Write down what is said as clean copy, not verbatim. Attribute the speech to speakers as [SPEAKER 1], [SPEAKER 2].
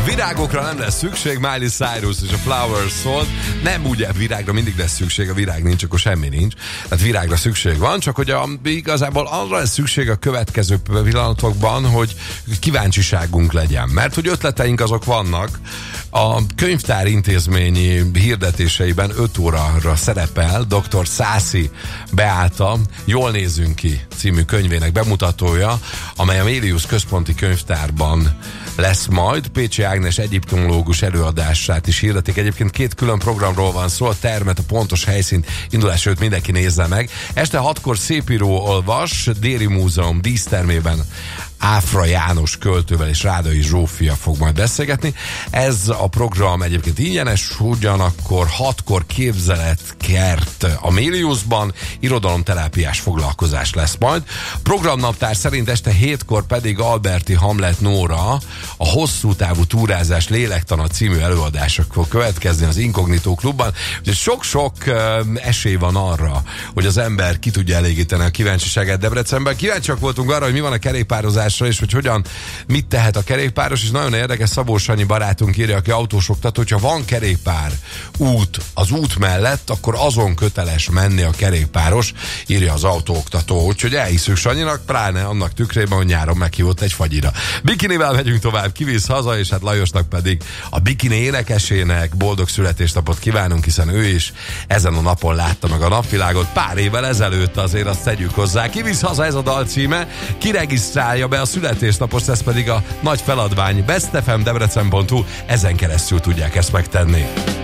[SPEAKER 1] Virágokra nem lesz szükség, Miley Cyrus és a Flowers szólt. Nem ugye, virágra mindig lesz szükség, a virág nincs, akkor semmi nincs. Tehát virágra szükség van, csak hogy igazából arra lesz szükség a következő pillanatokban, hogy kíváncsiságunk legyen. Mert hogy ötleteink azok vannak. A könyvtár intézményi hirdetéseiben 5 órára szerepel dr. Szászi Beáta Jól nézzünk ki című könyvének bemutatója, amely a Mélius központi könyvtárban lesz majd. Pécsi Ágnes egyiptomológus előadását is hirdetik. Egyébként 2 külön programról van szó, a termet, a pontos helyszínt, indulás előtt mindenki nézze meg. Este 6-kor Szépíró olvas, Déri Múzeum dísztermében Áfra János költővel és Rádai Zsófia fog majd beszélgetni. Ez a program egyébként ingyenes, ugyanakkor 6-kor képzeletkert a Méliusban, irodalomterápiás foglalkozás lesz majd. Programnaptár szerint este 7-kor pedig Alberti Hamlet Nóra a Hosszú távú túrázás lélektana című előadások fog következni az Inkognitó klubban. Úgyhogy sok-sok esély van arra, hogy az ember ki tudja elégíteni a kíváncsiságát Debrecenben. Kíváncsiak voltunk arra, hogy mi van a kerékpározásra, és hogy hogyan, mit tehet a kerékpáros, és nagyon érdekes, Szabó Sanyi barátunk írja, aki autós oktató, hogyha van kerékpár út az út mellett, akkor azon köteles menni a kerékpáros, írja az autóoktató. Úgyhogy elhiszük Sanyinak, pláne annak tükrében, hogy nyáron meghívott egy fagyira. Bikinivel megyünk tovább, kivisz haza, és hát Lajosnak pedig a bikini énekesének boldog születésnapot kívánunk, hiszen ő is ezen a napon látta meg a napvilágot pár évvel ezelőtt, azért azt tegyük hozzá. Kivisz haza, ez a dal címe, kiregisztrálja be a születésnapost, ez pedig a nagy feladvány. bestfmdebrecen.hu, ezen keresztül tudják ezt megtenni.